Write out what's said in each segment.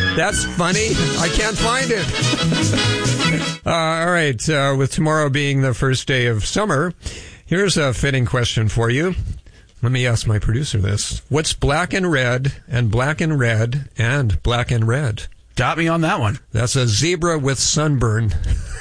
That's funny. I can't find it. All right. With tomorrow being the first day of summer, here's a fitting question for you. Let me ask my producer this. What's black and red and black and red and black and red? Got me on that one. That's a zebra with sunburn.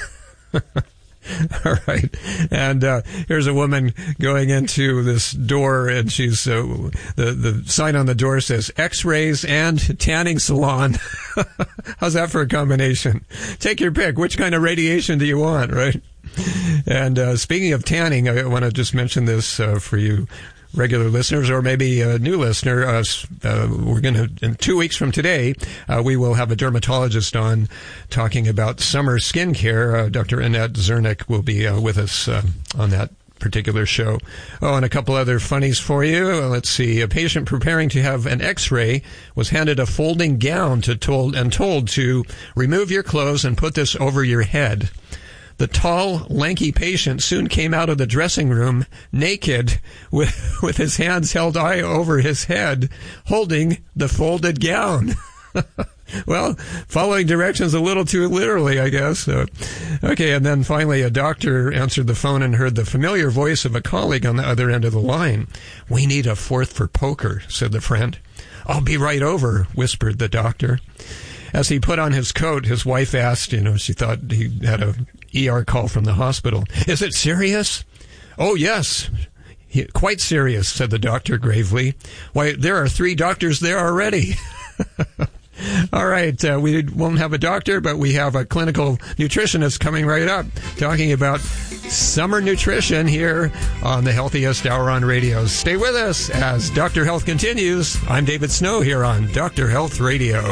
All right. And here's a woman going into this door, and she's the sign on the door says X-rays and tanning salon. How's that for a combination? Take your pick. Which kind of radiation do you want, right? And speaking of tanning, I want to just mention this for you regular listeners, or maybe a new listener. We're going to, in 2 weeks from today, we will have a dermatologist on talking about summer skincare. Dr. Annette Zernick will be with us on that particular show. Oh, and a couple other funnies for you. Let's see. A patient preparing to have an X-ray was handed a folding gown told to remove your clothes and put this over your head. The tall, lanky patient soon came out of the dressing room naked with his hands held high over his head, holding the folded gown. Well, following directions a little too literally, I guess. Okay, and then finally a doctor answered the phone and heard the familiar voice of a colleague on the other end of the line. "We need a fourth for poker," said the friend. "I'll be right over," whispered the doctor. As he put on his coat, his wife asked, she thought he had a ER call from the hospital. "Is it serious?" "Oh, yes. Quite serious," said the doctor gravely. "Why, there are 3 doctors there already." All right, we won't have a doctor, but we have a clinical nutritionist coming right up, talking about summer nutrition here on the Healthiest Hour on Radio. Stay with us as Dr. Health continues. I'm David Snow here on Dr. Health Radio.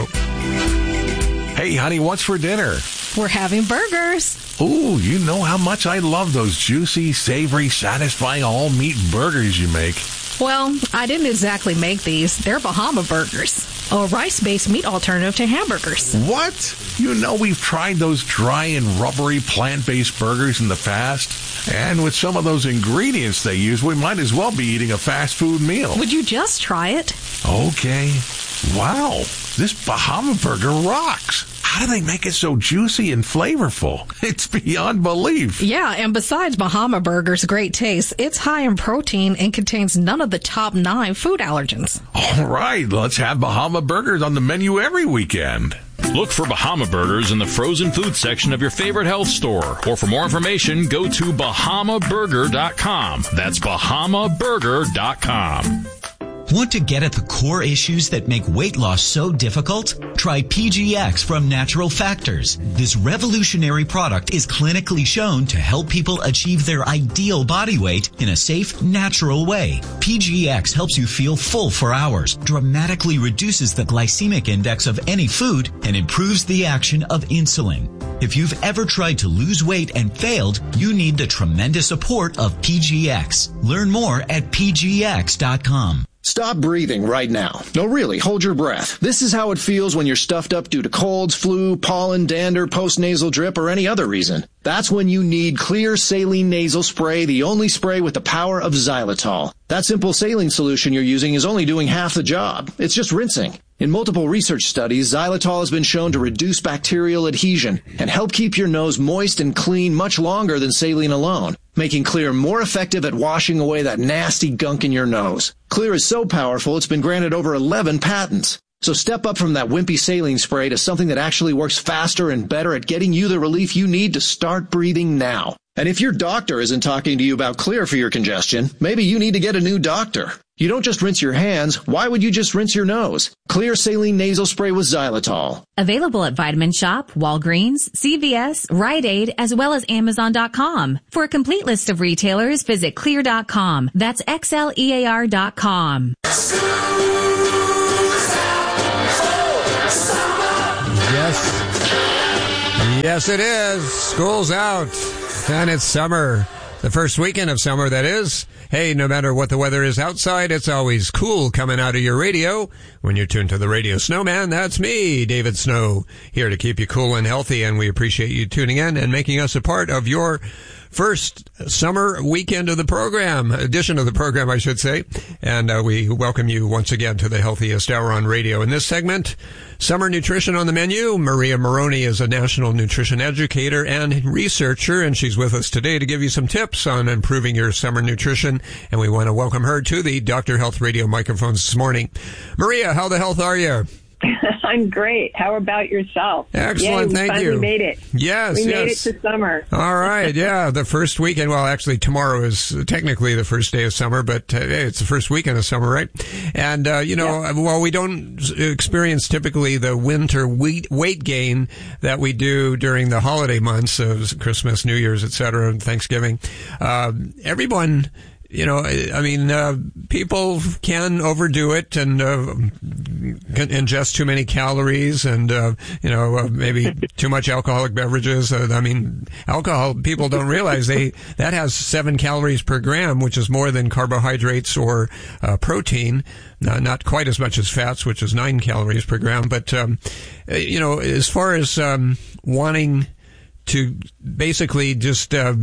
Hey, honey, what's for dinner? We're having burgers. Ooh, you know how much I love those juicy, savory, satisfying all-meat burgers you make. Well, I didn't exactly make these. They're Bahama Burgers, a rice-based meat alternative to hamburgers. What? You know we've tried those dry and rubbery plant-based burgers in the past. And with some of those ingredients they use, we might as well be eating a fast food meal. Would you just try it? Okay. Wow, this Bahama Burger rocks. How do they make it so juicy and flavorful? It's beyond belief. Yeah, and besides Bahama Burger's great taste, it's high in protein and contains none of the top 9 food allergens. All right, let's have Bahama Burgers on the menu every weekend. Look for Bahama Burgers in the frozen food section of your favorite health store. Or for more information, go to BahamaBurger.com. That's BahamaBurger.com. Want to get at the core issues that make weight loss so difficult? Try PGX from Natural Factors. This revolutionary product is clinically shown to help people achieve their ideal body weight in a safe, natural way. PGX helps you feel full for hours, dramatically reduces the glycemic index of any food, and improves the action of insulin. If you've ever tried to lose weight and failed, you need the tremendous support of PGX. Learn more at pgx.com. Stop breathing right now. No, really, hold your breath. This is how it feels when you're stuffed up due to colds, flu, pollen, dander, postnasal drip, or any other reason. That's when you need Clear Saline Nasal Spray, the only spray with the power of xylitol. That simple saline solution you're using is only doing half the job. It's just rinsing. In multiple research studies, xylitol has been shown to reduce bacterial adhesion and help keep your nose moist and clean much longer than saline alone, making Clear more effective at washing away that nasty gunk in your nose. Clear is so powerful, it's been granted over 11 patents. So step up from that wimpy saline spray to something that actually works faster and better at getting you the relief you need to start breathing now. And if your doctor isn't talking to you about Clear for your congestion, maybe you need to get a new doctor. You don't just rinse your hands. Why would you just rinse your nose? Clear Saline Nasal Spray with xylitol. Available at Vitamin Shop, Walgreens, CVS, Rite Aid, as well as Amazon.com. For a complete list of retailers, visit Clear.com. That's XLEAR.com. Yes, it is. School's out. And it's summer. The first weekend of summer, that is. Hey, no matter what the weather is outside, it's always cool coming out of your radio. When you're tuned to the Radio Snowman, that's me, David Snow, here to keep you cool and healthy. And we appreciate you tuning in and making us a part of your first summer weekend of the program, edition of the program, I should say. And we welcome you once again to the Healthiest Hour on Radio. In this segment, summer nutrition on the menu. Maria Moroney is a national nutrition educator and researcher, and she's with us today to give you some tips on improving your summer nutrition. And we want to welcome her to the Dr. Health Radio microphones this morning. Maria, how the health are you? I'm great. How about yourself? Excellent, thank you. We made it. Yes, we made it to summer. All right, yeah, the first weekend. Well, actually, tomorrow is technically the first day of summer, but it's the first weekend of summer, right? And while we don't experience typically the winter weight gain that we do during the holiday months of Christmas, New Year's, etc., and Thanksgiving, everyone. People can overdo it and can ingest too many calories and, maybe too much alcoholic beverages. Alcohol, people don't realize that has 7 calories per gram, which is more than carbohydrates or protein. Not quite as much as fats, which is 9 calories per gram. But, as far as wanting to basically just have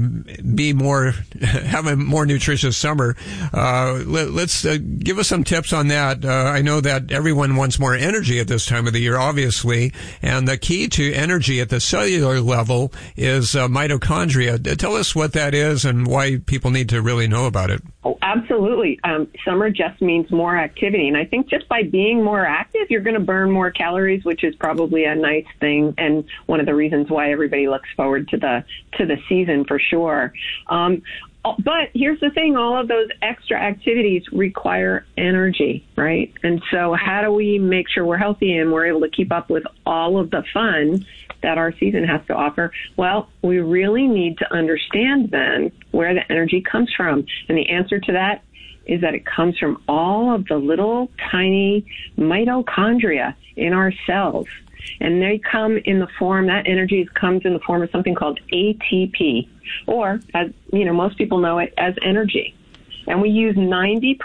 a more nutritious summer. Let's give us some tips on that. I know that everyone wants more energy at this time of the year, obviously, and the key to energy at the cellular level is mitochondria. Tell us what that is and why people need to really know about it. Oh, absolutely. Summer just means more activity. And I think just by being more active, you're going to burn more calories, which is probably a nice thing. And one of the reasons why everybody looks forward to the season for sure. But here's the thing, all of those extra activities require energy, right? And so how do we make sure we're healthy and we're able to keep up with all of the fun that our season has to offer? Well, we really need to understand then where the energy comes from. And the answer to that is that it comes from all of the little tiny mitochondria in our cells. And they come in the form, that energy comes in the form of something called ATP, or, as most people know it as energy. And we use we make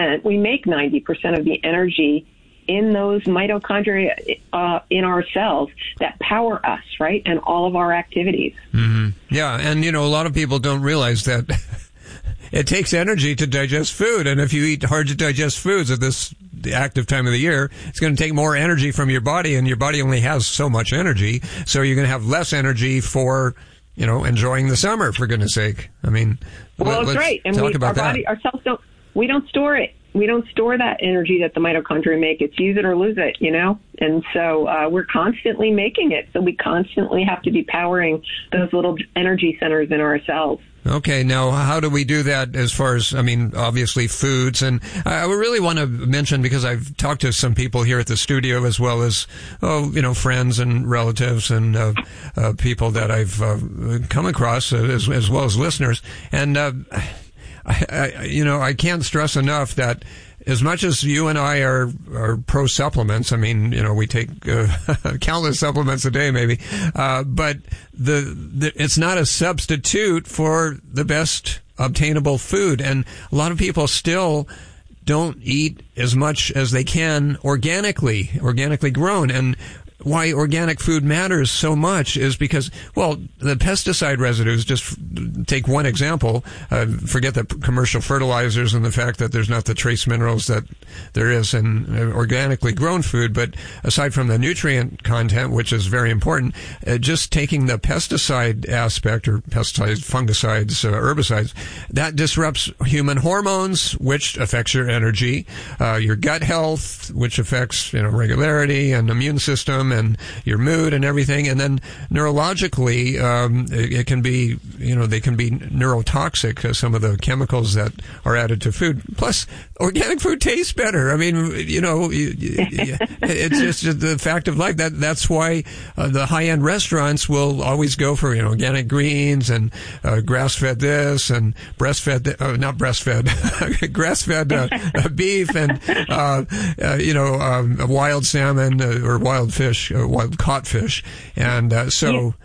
90% of the energy in those mitochondria in our cells that power us, right, and all of our activities. Mm-hmm. Yeah, and, a lot of people don't realize that it takes energy to digest food, and if you eat hard-to-digest foods at this active time of the year, it's going to take more energy from your body, and your body only has so much energy, so you're going to have less energy for, enjoying the summer, for goodness sake. That's right. And our cells we don't store it. We don't store that energy that the mitochondria make. It's use it or lose it, And so we're constantly making it. So we constantly have to be powering those little energy centers in our cells. Okay, now how do we do that as far as, obviously foods? And I really want to mention, because I've talked to some people here at the studio as well as, friends and relatives and people that I've come across as well as listeners. And I can't stress enough that as much as you and I are pro supplements, we take countless supplements a day maybe, but it's not a substitute for the best obtainable food. And a lot of people still don't eat as much as they can organically grown. And why organic food matters so much is because, the pesticide residues, just take one example, forget the commercial fertilizers and the fact that there's not the trace minerals that there is in organically grown food, but aside from the nutrient content, which is very important, just taking the pesticide aspect, or pesticides, fungicides, herbicides, that disrupts human hormones, which affects your energy, your gut health, which affects, regularity and immune system, and your mood and everything. And then neurologically, it can be, they can be neurotoxic, some of the chemicals that are added to food. Plus, organic food tastes better. It's just the fact of life. That's why the high-end restaurants will always go for, organic greens and grass-fed this and not breastfed, grass-fed beef and, wild salmon or wild fish, wild caught fish. And